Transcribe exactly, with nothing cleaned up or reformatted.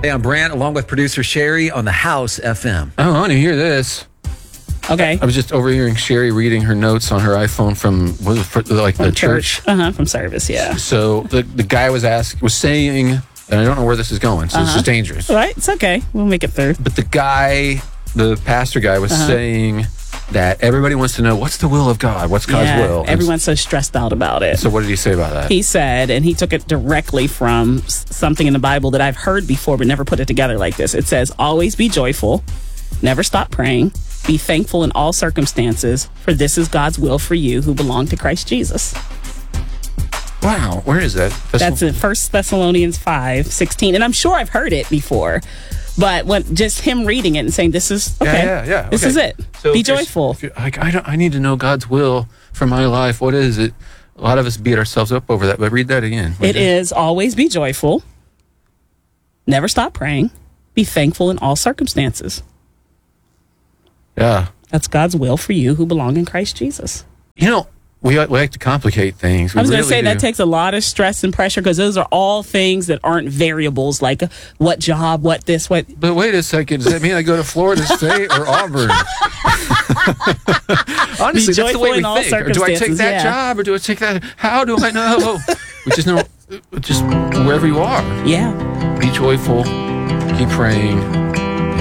Hey, I'm Brant, along with producer Sherry on the House F M. Oh, I want to hear this. Okay. I was just overhearing Sherry reading her notes on her iPhone from what was it, like the church. Uh huh. From service, yeah. So the the guy was asked was saying, and I don't know where this is going, so uh-huh. this is dangerous. All right, it's okay. We'll make it through. But the guy, the pastor guy, was uh-huh. saying that everybody wants to know what's the will of God, what's God's yeah, will. Everyone's so stressed out about it. So what did he say about that? He said, and he took it directly from something in the Bible that I've heard before, but never put it together like this. It says, "Always be joyful, never stop praying, be thankful in all circumstances, for this is God's will for you who belong to Christ Jesus." Wow, where is that? That's, That's in First Thessalonians five sixteen, and I'm sure I've heard it before. But when just him reading it and saying, "This is okay, yeah, yeah, yeah. this okay. is it. So be if you're, joyful." If you're, like I don't, I need to know God's will for my life. What is it? A lot of us beat ourselves up over that. But read that again. What it is, always be joyful, never stop praying, be thankful in all circumstances. Yeah, that's God's will for you who belong in Christ Jesus. You know, we, we like to complicate things. We I was really going to say do. that takes a lot of stress and pressure because those are all things that aren't variables like uh, what job, what this, what. But wait a second. Does that mean I go to Florida State or Auburn? Honestly, that's the way we think. Or do I take that yeah. job or do I take that? How do I know? We just know, just wherever you are. Yeah. Be joyful. Keep praying.